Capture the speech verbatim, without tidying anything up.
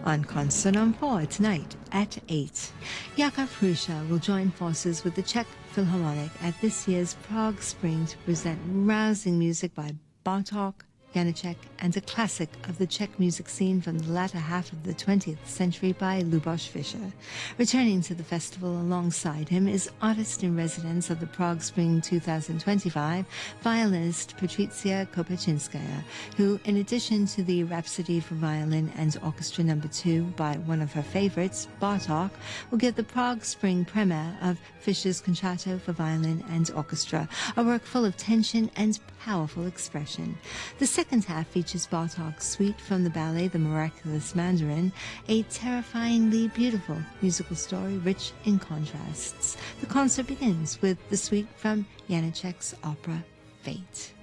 on Concert on four tonight at eight. Jakub Hrusa will join forces with the Czech Philharmonic at this year's Prague Spring to present rousing music by Bartók, Janacek, and a classic of the Czech music scene from the latter half of the twentieth century by Luboš Fischer. Returning to the festival alongside him is artist-in-residence of the Prague Spring two thousand twenty-five, violinist Patricia Kopečinskaya, who, in addition to the Rhapsody for Violin and Orchestra Number two by one of her favorites, Bartók, will give the Prague Spring premiere of Fischer's Concerto for Violin and Orchestra, a work full of tension and powerful expression. The second half features Bartók's suite from the ballet The Miraculous Mandarin, a terrifyingly beautiful musical story rich in contrasts. The concert begins with the suite from Janacek's opera Fate.